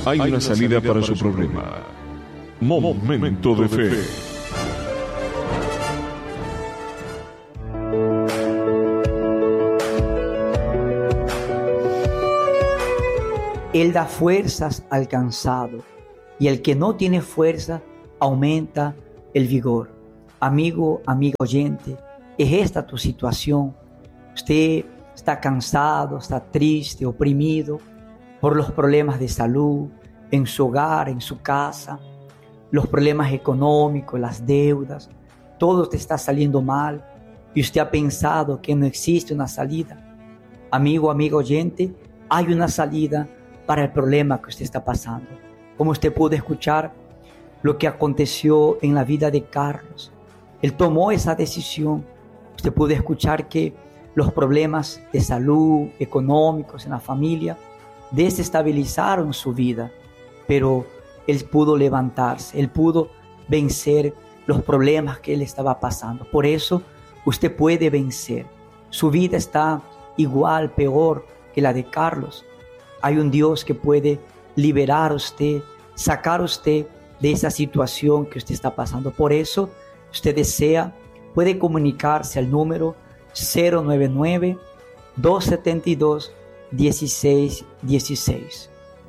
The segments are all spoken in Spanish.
hay una salida para su problema. Momento de fe. Él da fuerzas al cansado, y el que no tiene fuerza aumenta el vigor. Amigo, amiga oyente, ¿es esta tu situación? Usted está cansado, está triste, oprimido por los problemas de salud, en su hogar, en su casa, los problemas económicos, las deudas, todo te está saliendo mal y usted ha pensado que no existe una salida. Amigo, amiga oyente, hay una salida para el problema que usted está pasando. Como usted pudo escuchar lo que aconteció en la vida de Carlos, él tomó esa decisión. Usted pudo escuchar que los problemas de salud, económicos en la familia, desestabilizaron su vida, pero él pudo levantarse, él pudo vencer los problemas que él estaba pasando. Por eso usted puede vencer. Su vida está igual, peor que la de Carlos. Hay un Dios que puede liberar a usted, sacar a usted de esa situación que usted está pasando. Por eso, usted desea, puede comunicarse al número 099-272-1616.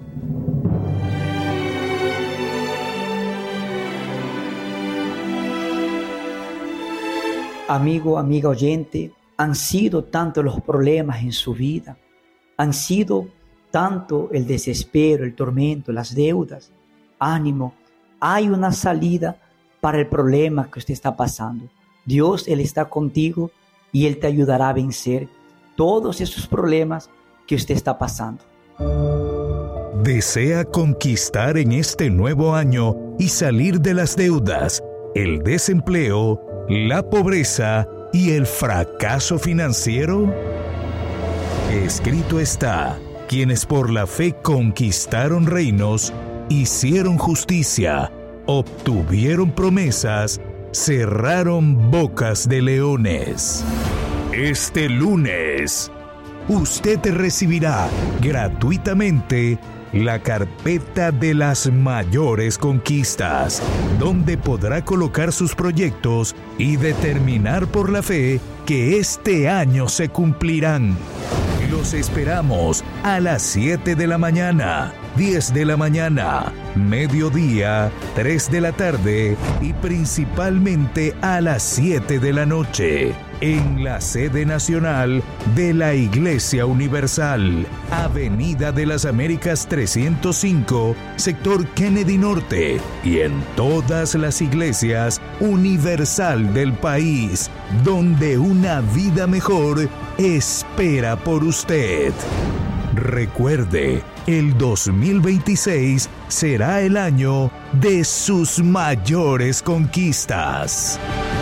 Amigo, amiga oyente, han sido tantos los problemas en su vida, han sido tanto el desespero, el tormento, las deudas. Ánimo, hay una salida para el problema que usted está pasando. Dios, Él está contigo y Él te ayudará a vencer todos esos problemas que usted está pasando. ¿Desea conquistar en este nuevo año y salir de las deudas, el desempleo, la pobreza y el fracaso financiero? Escrito está: quienes por la fe conquistaron reinos, hicieron justicia, obtuvieron promesas, cerraron bocas de leones. Este lunes, usted recibirá gratuitamente la carpeta de las mayores conquistas, donde podrá colocar sus proyectos y determinar por la fe que este año se cumplirán. Los esperamos a las 7 de la mañana, 10 de la mañana, mediodía, 3 de la tarde y principalmente a las 7 de la noche, en la sede nacional de la Iglesia Universal, Avenida de las Américas 305, sector Kennedy Norte, y en todas las iglesias universal del país, donde una vida mejor espera por usted. Recuerde, el 2026 será el año de sus mayores conquistas.